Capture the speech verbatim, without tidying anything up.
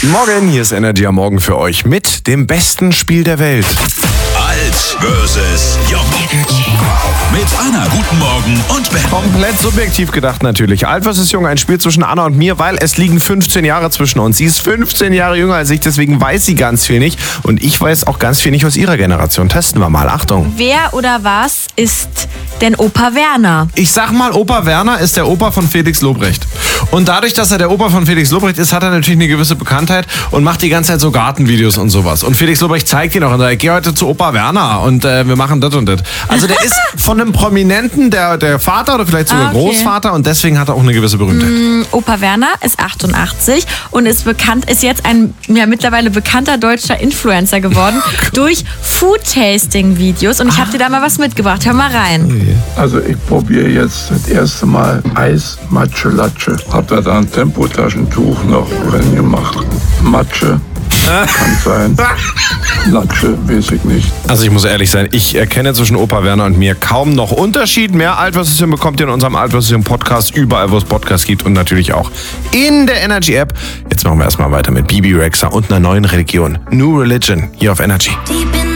Morgen, hier ist Energy am Morgen für euch mit dem besten Spiel der Welt. Alt versus Jung. Mit Anna, guten Morgen und Ben. Komplett subjektiv gedacht natürlich. Alt versus Jung, ein Spiel zwischen Anna und mir, weil es liegen fünfzehn Jahre zwischen uns. Sie ist fünfzehn Jahre jünger als ich, deswegen weiß sie ganz viel nicht. Und ich weiß auch ganz viel nicht aus ihrer Generation. Testen wir mal. Achtung. Wer oder was ist denn Opa Werner? Ich sag mal, Opa Werner ist der Opa von Felix Lobrecht. Und dadurch, dass er der Opa von Felix Lobrecht ist, hat er natürlich eine gewisse Bekanntheit und macht die ganze Zeit so Gartenvideos und sowas. Und Felix Lobrecht zeigt ihn auch und sagt, ich gehe heute zu Opa Werner und äh, wir machen das und das. Also der ist von einem Prominenten der, der Vater oder vielleicht sogar Ah, okay. Großvater und deswegen hat er auch eine gewisse Berühmtheit. Mm, Opa Werner ist achtundachtzig und ist bekannt, ist jetzt ein ja, mittlerweile bekannter deutscher Influencer geworden durch Food-Tasting-Videos. Und ich habe dir da mal was mitgebracht. Hör mal rein. Also ich probiere jetzt das erste Mal Eis Matsche Latsche. Hab da da ein Tempotaschentuch noch drin gemacht. Matsche kann sein. Latsche weiß ich nicht. Also ich muss ehrlich sein, ich erkenne zwischen Opa Werner und mir kaum noch Unterschied. Mehr Alt versus Jung bekommt ihr in unserem Alt versus Jung Podcast, überall wo es Podcasts gibt und natürlich auch in der Energy App. Jetzt machen wir erstmal weiter mit Bibi Rexha und einer neuen Religion. New Religion hier auf Energy.